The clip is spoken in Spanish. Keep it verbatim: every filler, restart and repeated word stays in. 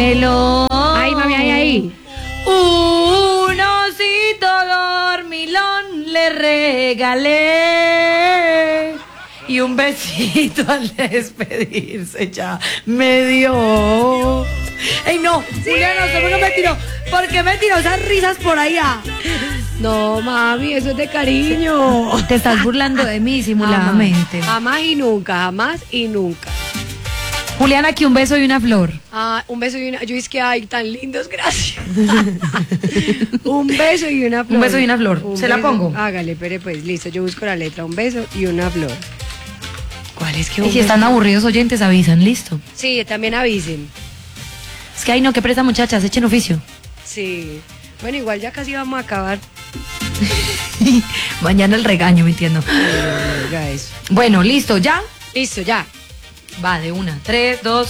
melón. Ay, mami, ay, ay. Un osito dormilón le regalé y un besito al despedirse ya me dio. ¡Ey, no! Sí. Juliana, usted no me tiró. ¿Por qué me tiró esas risas por allá? No, mami, eso es de cariño. Te estás burlando de mí simuladamente. Jamás, jamás y nunca, jamás y nunca. Juliana, aquí un beso y una flor. Ah, un beso y una... Yo es que, ay, tan lindos, gracias. Un beso y una flor. Un beso y una flor. Un ¿Se la beso. pongo? Hágale, pero pues, listo, yo busco la letra. Un beso y una flor. ¿Cuál es que un Y si beso? están aburridos oyentes, avisan, listo. Sí, también avisen. Es que, ay, no, qué presa, muchachas, echen oficio. Sí. Bueno, igual ya casi vamos a acabar. Mañana el regaño, me entiendo. Oiga eso. Bueno, listo, ¿ya? Listo, ya. Va, de una. Tres, dos...